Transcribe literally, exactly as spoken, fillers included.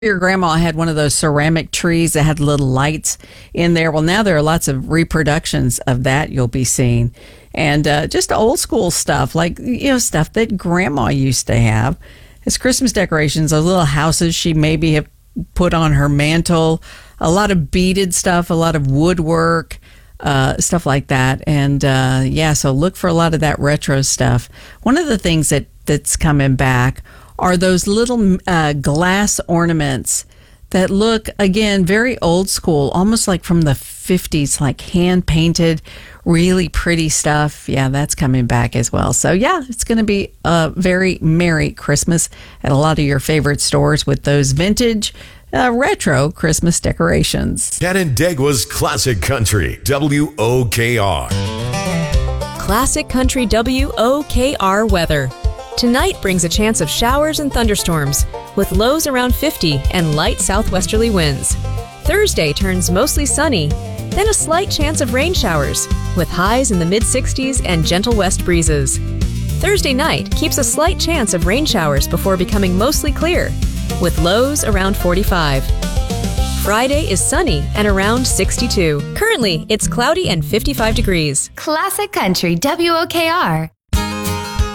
Your grandma had one of those ceramic trees that had little lights in there. Well, now there are lots of reproductions of that you'll be seeing. And uh, just old school stuff, like, you know, stuff that grandma used to have as Christmas decorations, those little houses she maybe have put on her mantle, a lot of beaded stuff, a lot of woodwork, uh, stuff like that. And uh, yeah, so look for a lot of that retro stuff. One of the things that, that's coming back are those little uh, glass ornaments that look, again, very old school, almost like from the fifties, like hand-painted, really pretty stuff. Yeah, that's coming back as well. So, yeah, it's going to be a very Merry Christmas at a lot of your favorite stores with those vintage, uh, retro Christmas decorations. Canandaigua's Classic Country, W O K R. Classic Country W O K R weather. Tonight brings a chance of showers and thunderstorms, with lows around fifty and light southwesterly winds. Thursday turns mostly sunny, then a slight chance of rain showers, with highs in the mid-sixties and gentle west breezes. Thursday night keeps a slight chance of rain showers before becoming mostly clear, with lows around forty-five. Friday is sunny and around sixty-two. Currently, it's cloudy and fifty-five degrees. Classic Country W O K R.